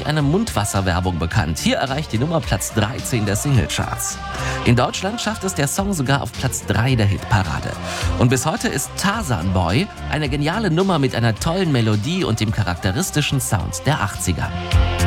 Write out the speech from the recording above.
durch eine Mundwasserwerbung bekannt. Hier erreicht die Nummer Platz 13 der Singlecharts. In Deutschland schafft es der Song sogar auf Platz 3 der Hitparade. Und bis heute ist Tarzan Boy eine geniale Nummer mit einer tollen Melodie und dem charakteristischen Sound der 80er.